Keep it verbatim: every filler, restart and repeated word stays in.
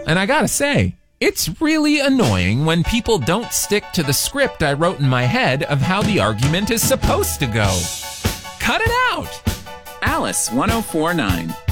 And I gotta say, it's really annoying when people don't stick to the script I wrote in my head of how the argument is supposed to go. Cut it out! Alice one oh four nine.